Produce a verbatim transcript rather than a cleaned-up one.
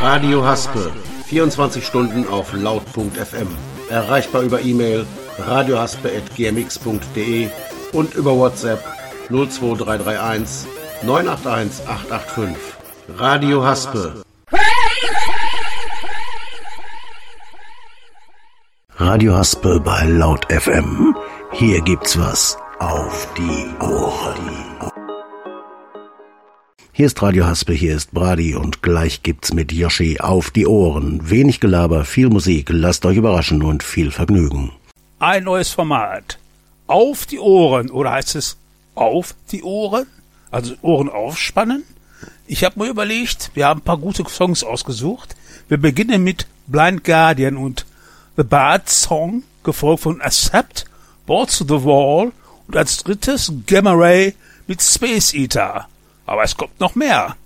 Radio Haspe, vierundzwanzig Stunden auf laut punkt f m. Erreichbar über E-Mail radiohaspe at g m x punkt d e und über WhatsApp null zwei drei drei eins neun acht eins acht acht fünf. Radio Haspe. Radio Haspe bei Laut F M. Hier gibt's was auf die Ohren. Hier ist Radio Haspe, hier ist Brady und gleich gibt's mit Yoshi auf die Ohren. Wenig Gelaber, viel Musik, lasst euch überraschen und viel Vergnügen. Ein neues Format. Auf die Ohren, oder heißt es auf die Ohren? Also Ohren aufspannen? Ich habe mir überlegt, wir haben ein paar gute Songs ausgesucht. Wir beginnen mit Blind Guardian und The Bad Song, gefolgt von Accept, Balls to the Wall und als drittes Gamma Ray mit Space Eater. Aber es kommt noch mehr.